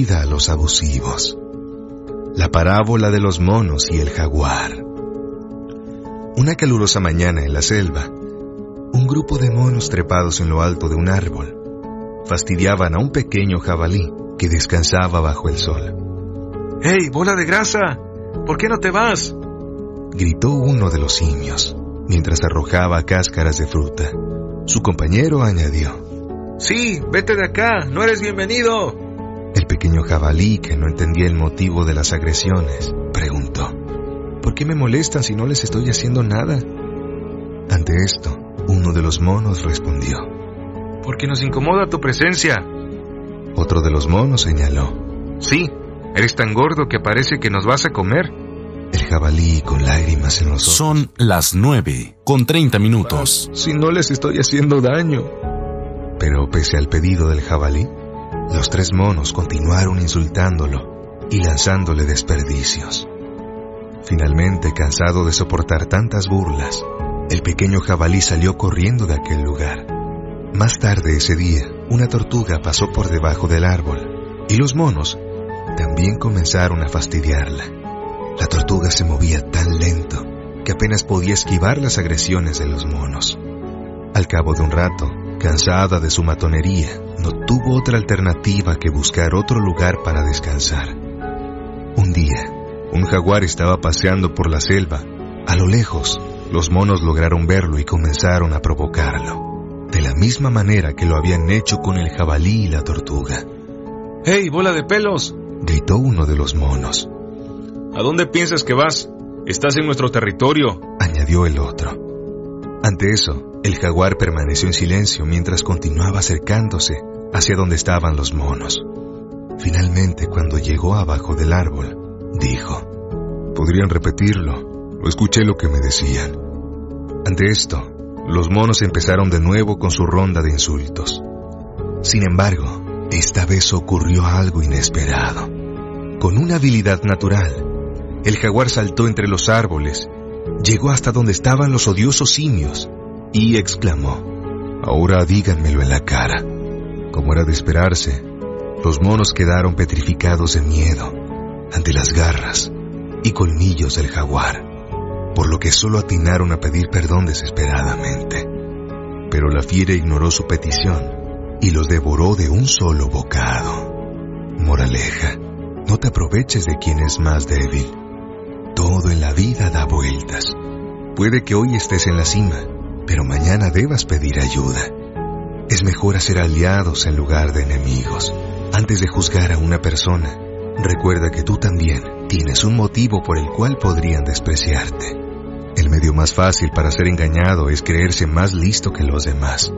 dirigida a los abusivos. La parábola de los monos y el jaguar. Una calurosa mañana en la selva, un grupo de monos trepados en lo alto de un árbol fastidiaban a un pequeño jabalí que descansaba bajo el sol. ¡Hey, bola de grasa! ¿Por qué no te vas?, gritó uno de los simios, mientras arrojaba cáscaras de fruta. Su compañero añadió: ¡Sí, vete de acá! ¡No eres bienvenido! El pequeño jabalí, que no entendía el motivo de las agresiones, preguntó: ¿por qué me molestan si no les estoy haciendo nada? Ante esto, uno de los monos respondió: porque nos incomoda tu presencia. Otro de los monos señaló: sí, eres tan gordo que parece que nos vas a comer. El jabalí, con lágrimas en los ojos: son las 9:30. Si no les estoy haciendo daño. Pero pese al pedido del jabalí, los tres monos continuaron insultándolo y lanzándole desperdicios. Finalmente, cansado de soportar tantas burlas, el pequeño jabalí salió corriendo de aquel lugar. Más tarde ese día, una tortuga pasó por debajo del árbol y los monos también comenzaron a fastidiarla. La tortuga se movía tan lento que apenas podía esquivar las agresiones de los monos. Al cabo de un rato, cansada de su matonería, no tuvo otra alternativa que buscar otro lugar para descansar. Un día, un jaguar estaba paseando por la selva. A lo lejos, los monos lograron verlo y comenzaron a provocarlo, de la misma manera que lo habían hecho con el jabalí y la tortuga. ¡Hey, bola de pelos!, gritó uno de los monos. ¿A dónde piensas que vas? Estás en nuestro territorio, añadió el otro. Ante eso, el jaguar permaneció en silencio mientras continuaba acercándose hacia donde estaban los monos. Finalmente, cuando llegó abajo del árbol, dijo: ¿podrían repetirlo? No escuché lo que me decían. Ante esto, los monos empezaron de nuevo con su ronda de insultos. Sin embargo, esta vez ocurrió algo inesperado. Con una habilidad natural, el jaguar saltó entre los árboles, llegó hasta donde estaban los odiosos simios y exclamó: ahora díganmelo en la cara. Como era de esperarse, los monos quedaron petrificados de miedo ante las garras y colmillos del jaguar, por lo que solo atinaron a pedir perdón desesperadamente. Pero la fiera ignoró su petición y los devoró de un solo bocado. Moraleja: no te aproveches de quien es más débil. Todo en la vida da vueltas. Puede que hoy estés en la cima, pero mañana debas pedir ayuda. Es mejor hacer aliados en lugar de enemigos. Antes de juzgar a una persona, recuerda que tú también tienes un motivo por el cual podrían despreciarte. El medio más fácil para ser engañado es creerse más listo que los demás.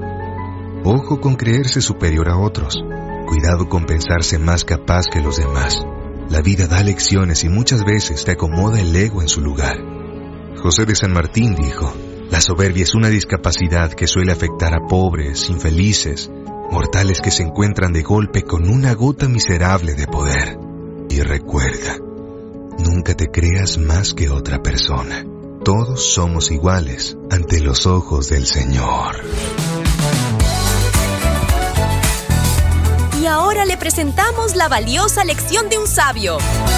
Ojo con creerse superior a otros. Cuidado con pensarse más capaz que los demás. La vida da lecciones y muchas veces te acomoda el ego en su lugar. José de San Martín dijo: la soberbia es una discapacidad que suele afectar a pobres, infelices, mortales que se encuentran de golpe con una gota miserable de poder. Y recuerda, nunca te creas más que otra persona. Todos somos iguales ante los ojos del Señor. Y ahora le presentamos la valiosa lección de un sabio.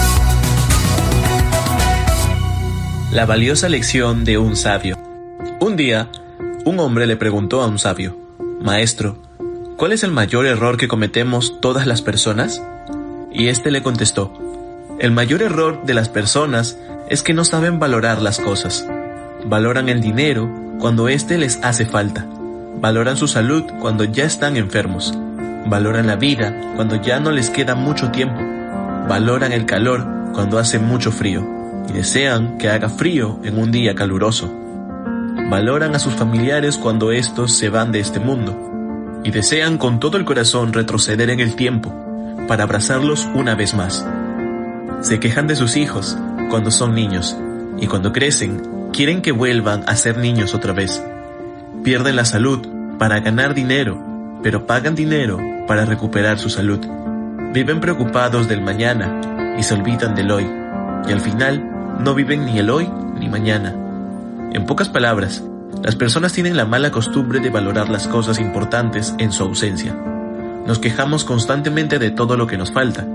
La valiosa lección de un sabio. Un día, un hombre le preguntó a un sabio: Maestro, ¿cuál es el mayor error que cometemos todas las personas? Y éste le contestó: el mayor error de las personas es que no saben valorar las cosas. Valoran el dinero cuando éste les hace falta. Valoran su salud cuando ya están enfermos. Valoran la vida cuando ya no les queda mucho tiempo. Valoran el calor cuando hace mucho frío y desean que haga frío en un día caluroso. Valoran a sus familiares cuando estos se van de este mundo y desean con todo el corazón retroceder en el tiempo para abrazarlos una vez más. Se quejan de sus hijos cuando son niños y cuando crecen quieren que vuelvan a ser niños otra vez. Pierden la salud para ganar dinero, pero pagan dinero para recuperar su salud. Viven preocupados del mañana y se olvidan del hoy, y al final no viven ni el hoy ni mañana. En pocas palabras, las personas tienen la mala costumbre de valorar las cosas importantes en su ausencia. Nos quejamos constantemente de todo lo que nos falta,